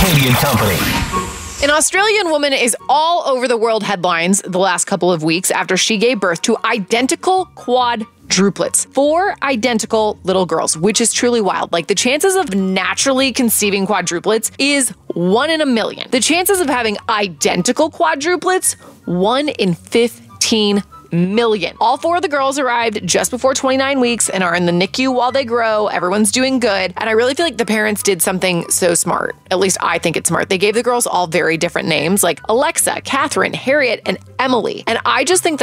Katie and Company. An Australian woman is all over the world headlines the last couple of weeks after she gave birth to identical quadruplets. 4 identical little girls, which is truly wild. Like, the chances of naturally conceiving quadruplets is 1 in a million. The chances of having identical quadruplets, 1 in 15 million. All 4 of the girls arrived just before 29 weeks and are in the NICU while they grow. Everyone's doing good. And I really feel like the parents did something so smart. At least I think it's smart. They gave the girls all very different names, like Alexa, Catherine, Harriet, and Emily. And I just think